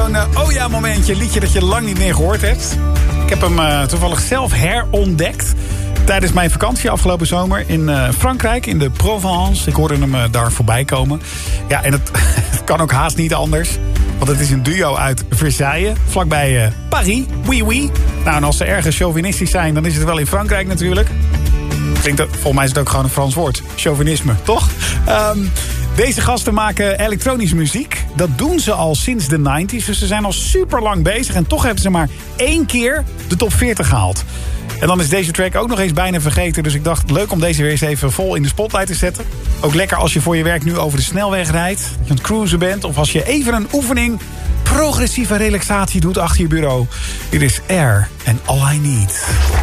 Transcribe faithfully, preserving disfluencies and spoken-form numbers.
zo'n uh, oh ja momentje, liedje dat je lang niet meer gehoord hebt. Ik heb hem uh, toevallig zelf herontdekt tijdens mijn vakantie afgelopen zomer in uh, Frankrijk, in de Provence. Ik hoorde hem uh, daar voorbij komen. Ja, en het, het kan ook haast niet anders. Want het is een duo uit Versailles, vlakbij uh, Paris. Oui, oui. Nou, en als ze ergens chauvinistisch zijn, dan is het wel in Frankrijk natuurlijk. Klinkt, volgens mij is het ook gewoon een Frans woord. Chauvinisme, toch? Um, deze gasten maken elektronische muziek. Dat doen ze al sinds de negentig. Dus ze zijn al super lang bezig. En toch hebben ze maar één keer de top veertig gehaald. En dan is deze track ook nog eens bijna vergeten. Dus ik dacht, leuk om deze weer eens even vol in de spotlight te zetten. Ook lekker als je voor je werk nu over de snelweg rijdt. Dat je aan het cruisen bent. Of als je even een oefening, progressieve relaxatie doet achter je bureau. Dit is Air and All I Need.